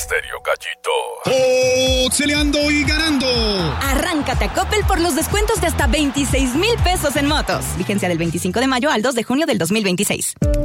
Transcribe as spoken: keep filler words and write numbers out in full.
Estéreo Gallito. ¡Oxeleando y ganando! Arráncate a Coppel por los descuentos de hasta veintiséis mil pesos en motos. Vigencia del veinticinco de mayo al dos de junio del dos mil veintiséis.